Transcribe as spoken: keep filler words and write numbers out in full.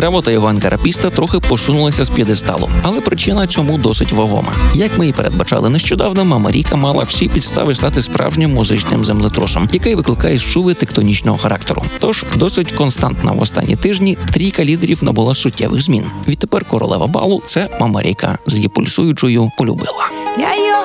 Граво та його анкарапіста трохи посунулися з п'єдесталу, але причина цьому досить вагома. Як ми і передбачали нещодавно, Мама Ріка мала всі підстави стати справжнім музичним землетрусом, який викликає шуви тектонічного характеру. Тож досить константна в останні тижні трійка лідерів набула суттєвих змін. Відтепер королева балу – це Мама Ріка з її пульсуючою «Полюбила».